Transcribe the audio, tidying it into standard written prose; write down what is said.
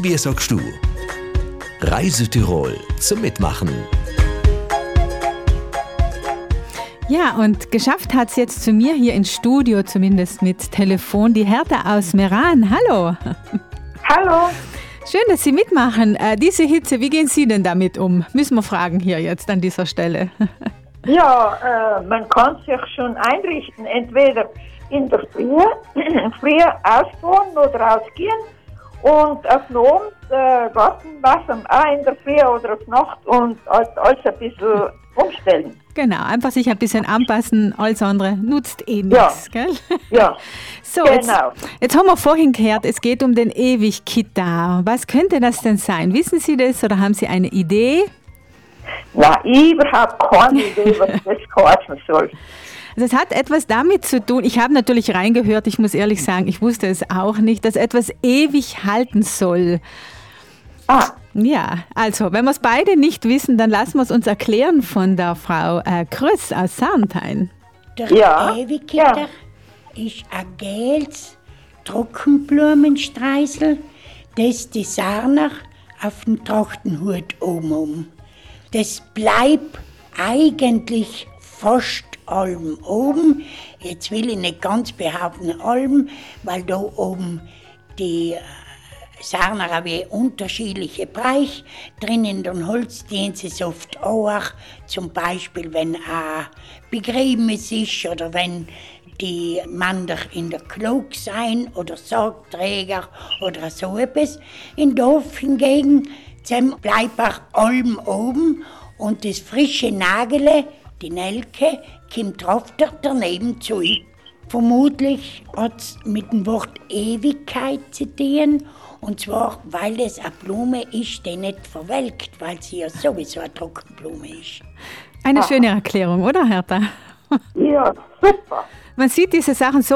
Wir sagst du? Reise Tirol zum Mitmachen. Ja, und geschafft hat es jetzt zu mir hier ins Studio, zumindest mit Telefon, die Hertha aus Meran. Hallo. Hallo. Schön, dass Sie mitmachen. Diese Hitze, wie gehen Sie denn damit um? Müssen wir fragen hier jetzt an dieser Stelle. Ja, man kann sich schon einrichten, entweder in der Früh ausfahren oder ausgehen und auf den Abend Gartenwasser auch in der Früh oder auf Nacht und alles ein bisschen umstellen. Genau, einfach sich ein bisschen anpassen, alles andere nutzt eh nichts, gell? Ja, so, genau. Jetzt haben wir vorhin gehört, es geht um den Ewigkitar. Was könnte das denn sein? Wissen Sie das oder haben Sie eine Idee? Nein, überhaupt keine Idee, was das heißen soll. Also es hat etwas damit zu tun, ich habe natürlich reingehört, ich muss ehrlich sagen, ich wusste es auch nicht, dass etwas ewig halten soll. Ah. Ja, also wenn wir es beide nicht wissen, dann lassen wir es uns erklären von der Frau Kröss aus Sarnthein. Der Ja. Ewigkitar ist ein gelbes Trockenblumenstreusel, das die Sarner auf dem Trachtenhut oben haben. Das bleibt eigentlich fast allem oben. Jetzt will ich nicht ganz behaupten allem, weil da oben die Sarner haben unterschiedliche Bereiche. Drin in den Holz dienen sie es oft auch, zum Beispiel wenn ein Begräbnis ist oder wenn die Männer in der Klog sein oder Sargträger oder so etwas. Im Dorf hingegen bleibt auch allem oben und das frische Nagele, die Nelke, kommt oft daneben zu. Vermutlich hat es mit dem Wort Ewigkeit zu tun. Und zwar, weil es eine Blume ist, die nicht verwelkt, weil sie ja sowieso eine Trockenblume ist. Eine schöne Erklärung, oder Hertha? Ja, super. Man sieht diese Sachen so